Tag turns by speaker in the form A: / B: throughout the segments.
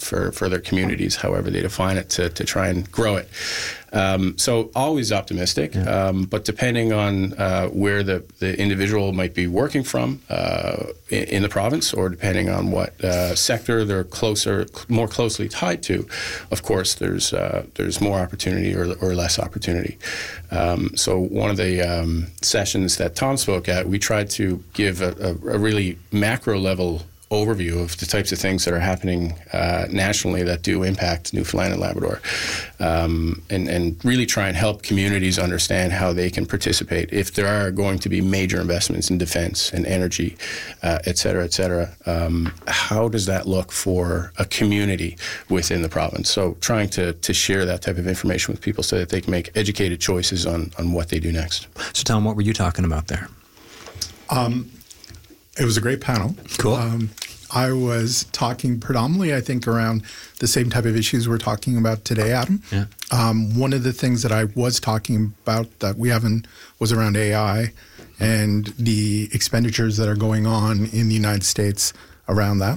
A: for their communities, however they define it, to try and grow it. So always optimistic, but depending on where the individual might be working from in the province, or depending on what sector they're more closely tied to, of course, there's more opportunity or less opportunity. So one of the sessions that Tom spoke at, we tried to give a really macro level overview of the types of things that are happening nationally that do impact Newfoundland and Labrador, and really try and help communities understand how they can participate if there are going to be major investments in defense and energy, et cetera, et cetera. How does that look for a community within the province? So trying to share that type of information with people so that they can make educated choices on what they do next.
B: So Tom, what were you talking about there?
C: It was a great panel.
B: Cool.
C: I was talking predominantly, I think, around the same type of issues we're talking about today, Adam.
B: Yeah.
C: One of the things that I was talking about that we haven't was around AI and the expenditures that are going on in the United States around that.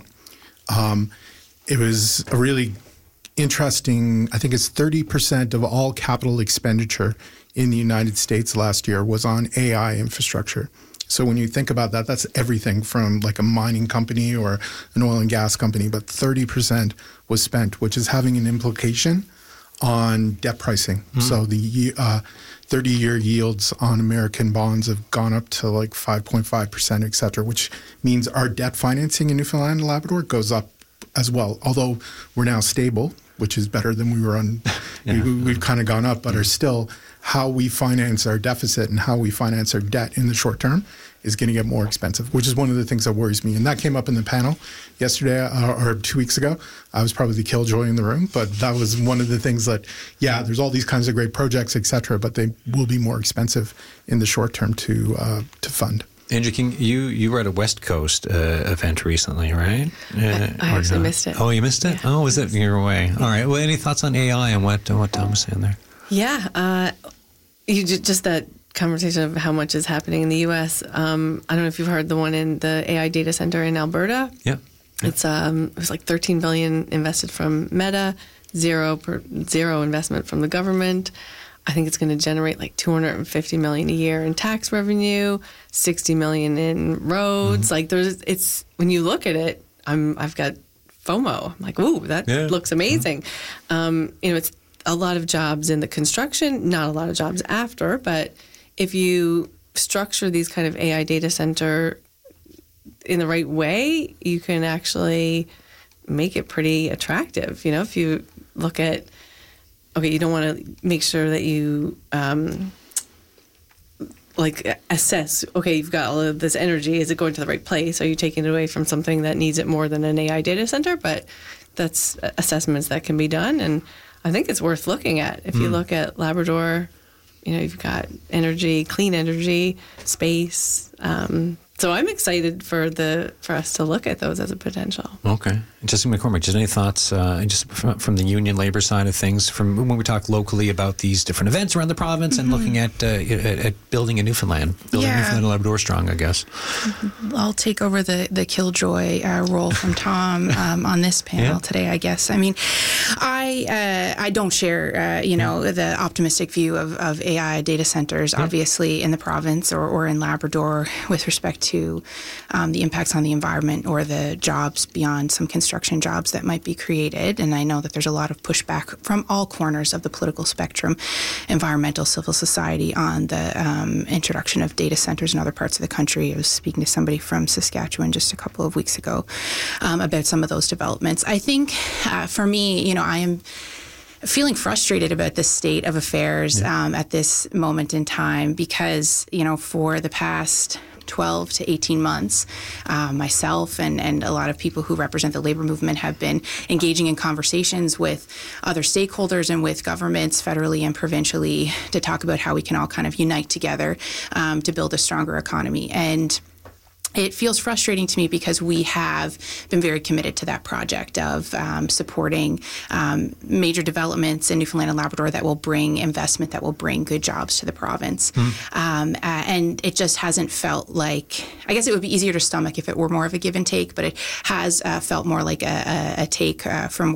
C: It was a really interesting, I think it's 30% of all capital expenditure in the United States last year was on AI infrastructure. So when you think about that, that's everything from like a mining company or an oil and gas company, but 30% was spent, which is having an implication on debt pricing. Mm-hmm. So the 30-year yields on American bonds have gone up to like 5.5%, et cetera, which means our debt financing in Newfoundland and Labrador goes up as well. Although we're now stable, which is better than we were on, we've kind of gone up, but are still how we finance our deficit and how we finance our debt in the short term is going to get more expensive, which is one of the things that worries me. And that came up in the panel yesterday or 2 weeks ago. I was probably the killjoy in the room, but that was one of the things that, there's all these kinds of great projects, et cetera, but they will be more expensive in the short term to fund.
B: Andrew King, you were at a West Coast event recently, right?
D: I actually missed it.
B: Oh, you missed it?
D: Yeah.
B: Oh, was it your way? All right. Well, any thoughts on AI and what Tom was saying there?
D: Yeah. You just that conversation of how much is happening in the U.S. I don't know if you've heard the one in the AI data center in Alberta.
B: Yeah.
D: It's it was like $13 billion invested from Meta, zero investment from the government. I think it's going to generate like $250 million a year in tax revenue, $60 million in roads. Mm-hmm. It's when you look at it, I've got FOMO. I'm like, ooh, that looks amazing. Mm-hmm. It's a lot of jobs in the construction, not a lot of jobs after, but if you structure these kind of AI data center in the right way, you can actually make it pretty attractive. If you look at, you don't want to make sure that you assess, you've got all of this energy. Is it going to the right place? Are you taking it away from something that needs it more than an AI data center? But that's assessments that can be done. And I think it's worth looking at. If you look at Labrador, you've got energy, clean energy, space. So I'm excited for us to look at those as a potential.
B: Okay. Justin McCormick, just any thoughts just from the union labor side of things, from when we talk locally about these different events around the province and looking at building a Newfoundland, Newfoundland and Labrador strong, I guess.
E: I'll take over the killjoy role from Tom on this panel today, I guess. I mean, I don't share, the optimistic view of AI data centers, obviously, in the province or in Labrador with respect to the impacts on the environment or the jobs beyond some construction jobs that might be created. And I know that there's a lot of pushback from all corners of the political spectrum, environmental, civil society, on the introduction of data centers in other parts of the country. I was speaking to somebody from Saskatchewan just a couple of weeks ago about some of those developments. I think for me, I am feeling frustrated about the state of affairs at this moment in time because, for the past 12 to 18 months, myself and a lot of people who represent the labor movement have been engaging in conversations with other stakeholders and with governments federally and provincially to talk about how we can all kind of unite together to build a stronger economy. And it feels frustrating to me because we have been very committed to that project of supporting major developments in Newfoundland and Labrador that will bring investment, that will bring good jobs to the province. And it just hasn't felt like, I guess it would be easier to stomach if it were more of a give and take, but it has felt more like a take from